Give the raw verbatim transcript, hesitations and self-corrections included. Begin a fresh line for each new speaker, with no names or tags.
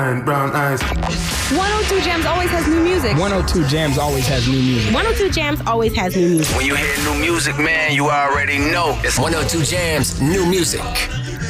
and brown eyes.
one oh two Jams always has new music.
one oh two Jams always has new music.
one oh two Jams always has new music.
When you hear new music, man, you already know. It's one oh two Jams, new music.